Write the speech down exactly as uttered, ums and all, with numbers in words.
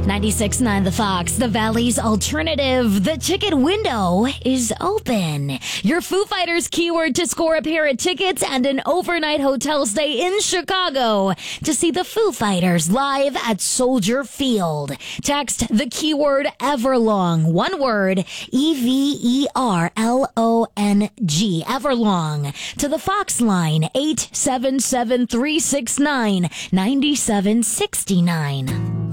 ninety-six point nine The Fox, the Valley's alternative. The ticket window is open. Your Foo Fighters keyword to score a pair of tickets and an overnight hotel stay in Chicago to see the Foo Fighters live at Soldier Field. Text the keyword Everlong, one word, E V E R L O N G, Everlong, to the Fox line, eight seven seven, three six nine, nine seven six nine.